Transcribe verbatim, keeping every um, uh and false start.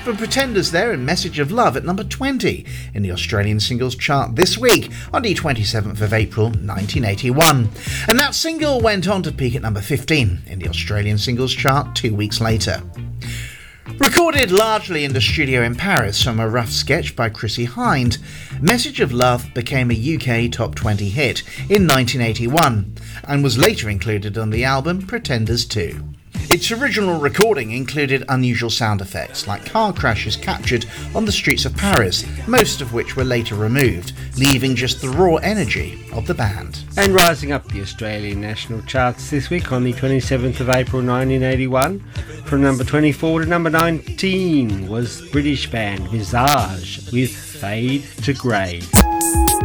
for Pretenders there and Message of Love at number twenty in the Australian singles chart this week on the twenty-seventh of April nineteen eighty-one. And that single went on to peak at number fifteen in the Australian singles chart two weeks later. Recorded largely in the studio in Paris from a rough sketch by Chrissie Hynde, Message of Love became a U K top twenty hit in nineteen eighty-one and was later included on the album Pretenders two. Its original recording included unusual sound effects like car crashes captured on the streets of Paris, most of which were later removed, leaving just the raw energy of the band. And rising up the Australian national charts this week on the twenty-seventh of April nineteen eighty-one, from number twenty-four to number nineteen was British band Visage with Fade to Grey.